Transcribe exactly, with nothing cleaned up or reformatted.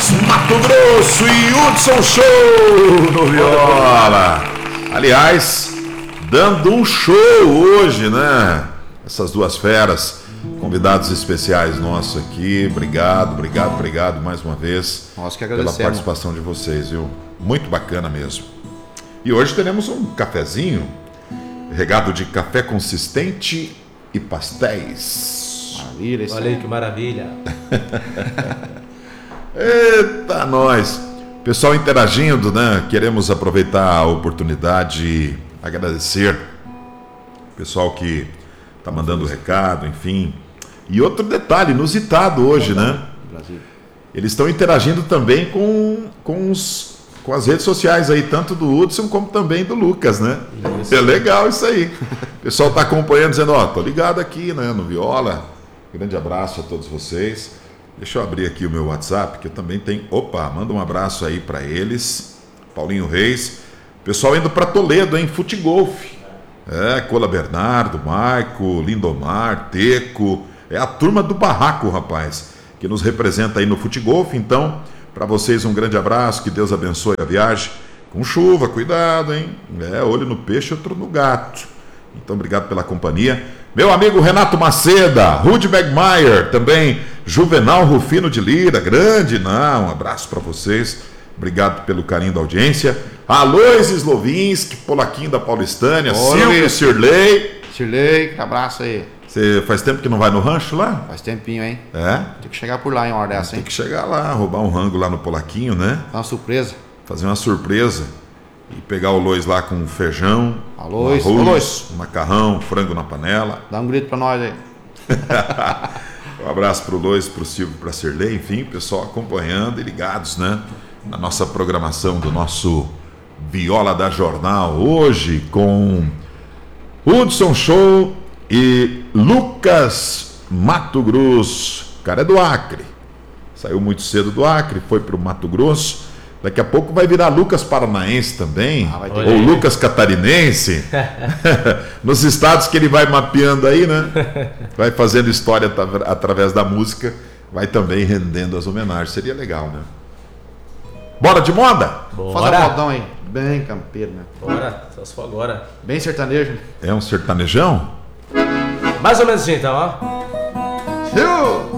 Lucas Mato Grosso e Hudson Show no viola. Aliás, dando um show hoje, né? Essas duas feras, convidados especiais nossos aqui. Obrigado, obrigado, obrigado mais uma vez. Nós que agradecemos pela participação de vocês, viu? Muito bacana mesmo. E hoje teremos um cafezinho regado de café consistente e pastéis. Maravilha, isso. Olha aí que maravilha. Eita, nós. Pessoal interagindo, né? Queremos aproveitar a oportunidade e agradecer o pessoal que tá mandando recado, enfim. E outro detalhe, inusitado hoje, né? Eles estão interagindo também com, com, os, com as redes sociais aí, tanto do Hudson como também do Lucas, né? Isso. É legal isso aí. O pessoal tá acompanhando, dizendo, ó, tô ligado aqui, né, no Viola. Grande abraço a todos vocês. Deixa eu abrir aqui o meu WhatsApp, que eu também tenho... Opa, manda um abraço aí para eles. Paulinho Reis. Pessoal indo para Toledo, hein? Futegolfe. É, Cola Bernardo, Marco, Lindomar, Teco. É a turma do barraco, rapaz, que nos representa aí no Futegolfe. Então, para vocês um grande abraço, que Deus abençoe a viagem. Com chuva, cuidado, hein? É, olho no peixe, outro no gato. Então, obrigado pela companhia. Meu amigo Renato Maceda, Rudy Begmeier, também Juvenal Rufino de Lira, grande, não, um abraço para vocês. Obrigado pelo carinho da audiência. Alois Slovinski, Polaquinho da Paulistânia, Silvio Sirley. Sirley, abraço aí. Você faz tempo que não vai no rancho lá? Faz tempinho, hein? É? Tem que chegar por lá em uma hora dessa, hein? Tem que chegar lá, roubar um rango lá no Polaquinho, né? Dá uma surpresa. Fazer uma surpresa. E pegar o Lois lá com feijão, Alois, um arroz, Alois. macarrão, frango na panela. Dá um grito pra nós aí. Um abraço pro Lois, pro Silvio, pra Sirley, enfim, pessoal acompanhando e ligados, né? Na nossa programação do nosso Viola da Jornal, hoje com Hudson Show e Lucas Mato Grosso. O cara é do Acre. Saiu muito cedo do Acre, foi pro Mato Grosso. Daqui a pouco vai virar Lucas Paranaense também, ah, ou aí. Lucas Catarinense, nos estados que ele vai mapeando aí, né? Vai fazendo história através da música, vai também rendendo as homenagens. Seria legal, né? Bora de moda? Bora. Faz a modão aí, bem campeiro, né? Bora, só se for agora. Bem sertanejo. É um sertanejão? Mais ou menos assim, então, ó. Eu...